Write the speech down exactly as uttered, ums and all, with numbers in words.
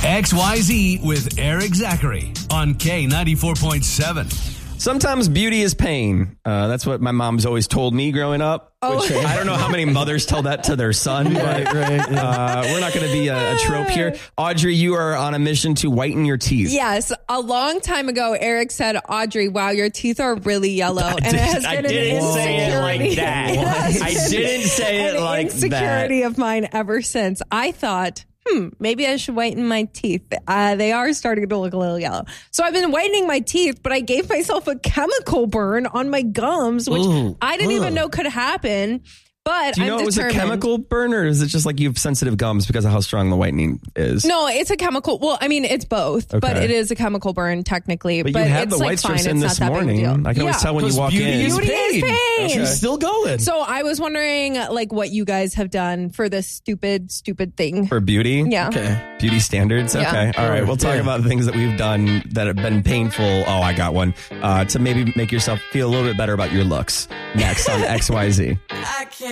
X Y Z with Eric Zachary on K ninety-four point seven. Sometimes beauty is pain. Uh, that's what my mom's always told me growing up. Oh. Which I don't know how many mothers tell that to their son, but Right, right, yeah. uh, we're not going to be a, a trope here. Audrey, you are on a mission to whiten your teeth. Yes, a long time ago, Eric said, Audrey, wow, your teeth are really yellow. I and it has I been didn't an say it like insecurity. that. It has I been didn't say it an like that. insecurity of mine ever since. I thought, hmm, maybe I should whiten my teeth. Uh, they are starting to look a little yellow. So I've been whitening my teeth, but I gave myself a chemical burn on my gums, which Ooh. I didn't Ugh. even know could happen. But Do you I'm know it was a determined. chemical burn, or is it just like you have sensitive gums because of how strong the whitening is? No, it's a chemical. Well, I mean, it's both, but Okay. it is a chemical burn technically. But, But, you had it's the like white fine. strips in It's this not that big morning. a deal. I can always Yeah. tell when you Because walk beauty in. is Beauty is pain. pain. She's still going. So I was wondering, like, what you guys have done for this stupid, stupid thing. For beauty? Yeah. Okay. Beauty standards? Yeah. Okay. All right. We'll talk Yeah. about things that we've done that have been painful. Oh, I got one. Uh, to maybe make yourself feel a little bit better about your looks. Next on X Y Z. I can't